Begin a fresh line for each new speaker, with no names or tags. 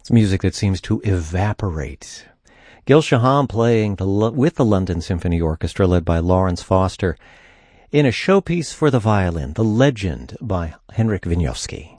It's music that seems to evaporate. Gil Shaham playing with the London Symphony Orchestra led by Lawrence Foster in a showpiece for the violin, The Legend by Henryk Wieniawski.